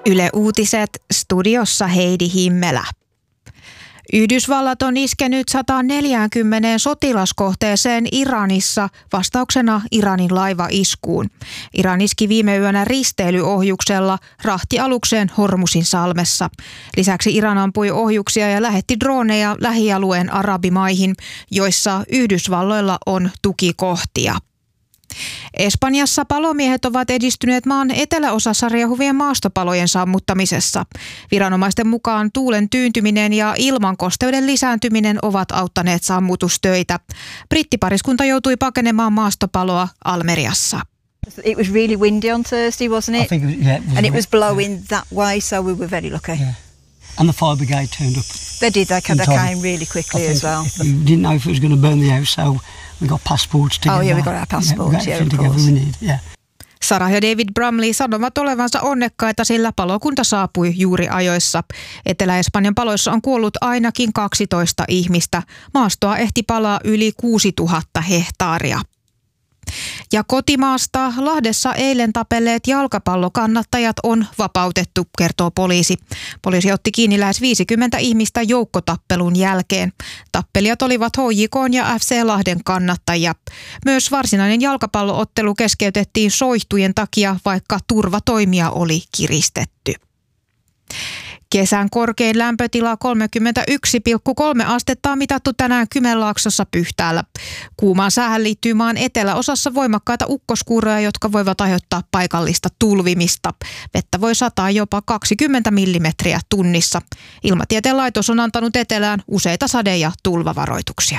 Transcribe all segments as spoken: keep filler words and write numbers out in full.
Yle Uutiset, studiossa Heidi Himmelä. Yhdysvallat on iskenyt sata neljäkymmentä sotilaskohteeseen Iranissa vastauksena Iranin laivaiskuun. Iran iski viime yönä risteilyohjuksella rahtialukseen Hormusin salmessa. Lisäksi Iran ampui ohjuksia ja lähetti droneja lähialueen arabimaihin, joissa Yhdysvalloilla on tukikohtia. Espanjassa palomiehet ovat edistyneet maan eteläosassa riehuvien maastopalojen sammuttamisessa. Viranomaisten mukaan tuulen tyyntyminen ja ilmankosteuden lisääntyminen ovat auttaneet sammutustöitä. Brittipariskunta joutui pakenemaan maastopaloa Almeriassa. It was really windy on Thursday, wasn't it? I think it was, yeah, it was and it was blowing yeah. that way, so we were very lucky. Yeah. And the fire brigade turned up. They did, they, they came really quickly as well. We didn't know if it was going to burn the house, so we got passports together. Oh yeah, we got our passports, yeah, yeah, yeah, of course. we need, yeah. Sarah ja David Brumley sanovat olevansa onnekkaita, sillä palokunta saapui juuri ajoissa. Etelä-Espanjan paloissa on kuollut ainakin kaksitoista ihmistä. Maastoa ehti palaa yli kuusituhatta hehtaaria. Ja kotimaasta Lahdessa eilen tapelleet jalkapallokannattajat on vapautettu, kertoo poliisi. Poliisi otti kiinni lähes viisikymmentä ihmistä joukkotappelun jälkeen. Tappelijat olivat H J K:n ja F C Lahden kannattajia. Myös varsinainen jalkapalloottelu keskeytettiin soihtujen takia, vaikka turvatoimia oli kiristetty. Kesän korkein lämpötila kolmekymmentäyksi pilkku kolme astetta on mitattu tänään Kymenlaaksossa Pyhtäällä. Kuumaan säähän liittyy maan eteläosassa voimakkaita ukkoskuuroja, jotka voivat aiheuttaa paikallista tulvimista. Vettä voi sataa jopa kaksikymmentä millimetriä tunnissa. Ilmatieteen laitos on antanut etelään useita sade- ja tulvavaroituksia.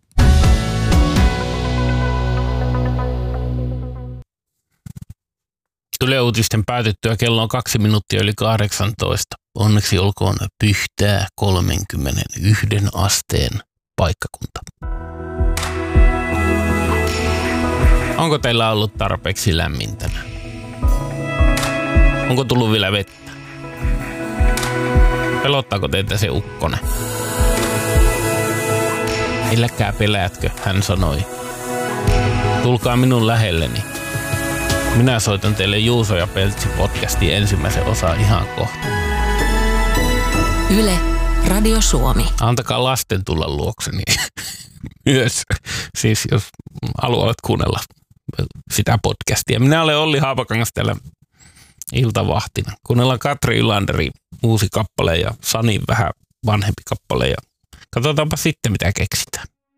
Yle Uutisten päätyttyä kello on kaksi minuuttia yli kahdeksantoista. Onneksi olkoon Pyhtää kolmekymmentäyksi asteen paikkakunta. Onko teillä ollut tarpeeksi lämmintä? Onko tullut vielä vettä? Pelottaako teitä se ukkonen? Älkää pelätkö, hän sanoi. Tulkaa minun lähelleni. Minä soitan teille Juuso ja Peltsi podcastin ensimmäisen osan ihan kohta. Yle, Radio Suomi. Antakaa lasten tulla luokseni myös, siis jos haluavat kuunnella sitä podcastia. Minä olen Olli Haapakangas täällä iltavahtina. Kuunnellaan Katri Ylanderin uusi kappale ja Sanin vähän vanhempi kappale. Ja katsotaanpa sitten, mitä keksitään.